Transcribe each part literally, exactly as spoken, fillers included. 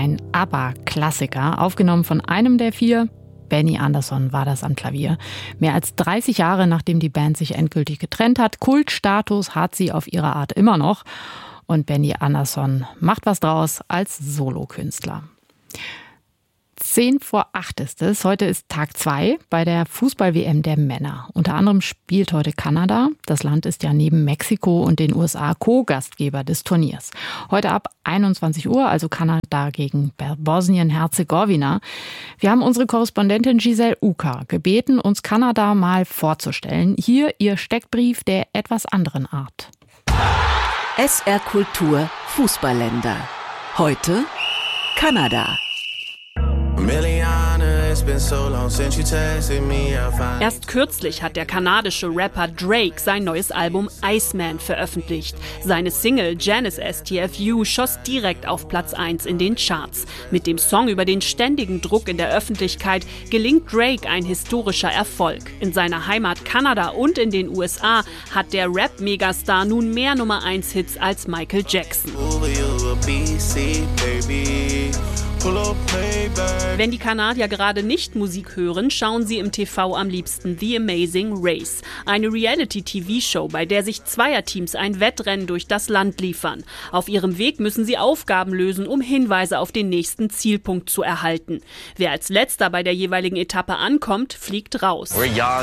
ein ABBA-Klassiker, aufgenommen von einem der vier. Benny Andersson war das am Klavier. Mehr als dreißig Jahre nachdem die Band sich endgültig getrennt hat. Kultstatus hat sie auf ihre Art immer noch. Und Benny Andersson macht was draus als Solokünstler. Zehn vor acht ist es. Heute ist Tag zwei bei der Fußball-W M der Männer. Unter anderem spielt heute Kanada. Das Land ist ja neben Mexiko und den U S A Co-Gastgeber des Turniers. Heute ab einundzwanzig Uhr, also Kanada gegen Bosnien-Herzegowina. Wir haben unsere Korrespondentin Giselle Uka gebeten, uns Kanada mal vorzustellen. Hier ihr Steckbrief der etwas anderen Art. S R Kultur Fußballländer. Heute Kanada. Erst kürzlich hat der kanadische Rapper Drake sein neues Album Iceman veröffentlicht. Seine Single Janice S T F U schoss direkt auf Platz eins in den Charts. Mit dem Song über den ständigen Druck in der Öffentlichkeit gelingt Drake ein historischer Erfolg. In seiner Heimat Kanada und in den U S A hat der Rap-Megastar nun mehr Nummer eins Hits als Michael Jackson. Wenn die Kanadier gerade nicht Musik hören, schauen sie im T V am liebsten The Amazing Race. Eine Reality-T V-Show, bei der sich Zweierteams ein Wettrennen durch das Land liefern. Auf ihrem Weg müssen sie Aufgaben lösen, um Hinweise auf den nächsten Zielpunkt zu erhalten. Wer als Letzter bei der jeweiligen Etappe ankommt, fliegt raus.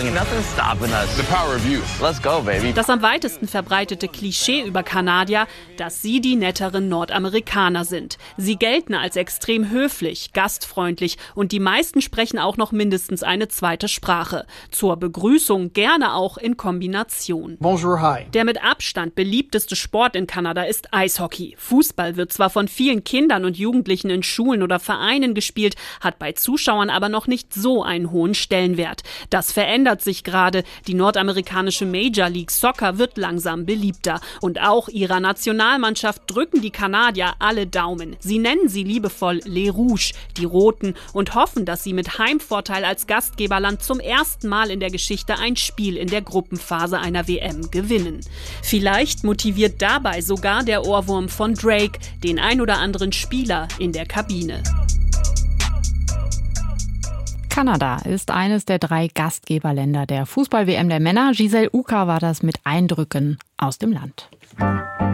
Das am weitesten verbreitete Klischee über Kanadier, dass sie die netteren Nordamerikaner sind. Sie gelten als extrem höflich, gastfreundlich und die meisten sprechen auch noch mindestens eine zweite Sprache. Zur Begrüßung gerne auch in Kombination. Bonjour, hi. Der mit Abstand beliebteste Sport in Kanada ist Eishockey. Fußball wird zwar von vielen Kindern und Jugendlichen in Schulen oder Vereinen gespielt, hat bei Zuschauern aber noch nicht so einen hohen Stellenwert. Das verändert sich gerade. Die nordamerikanische Major League Soccer wird langsam beliebter. Und auch ihrer Nationalmannschaft drücken die Kanadier alle Daumen. Sie nennen sie liebevoll Les Rouges, die Roten, und hoffen, dass sie mit Heimvorteil als Gastgeberland zum ersten Mal in der Geschichte ein Spiel in der Gruppenphase einer W M gewinnen. Vielleicht motiviert dabei sogar der Ohrwurm von Drake den ein oder anderen Spieler in der Kabine. Kanada ist eines der drei Gastgeberländer der Fußball-W M der Männer. Giselle Uka war das mit Eindrücken aus dem Land.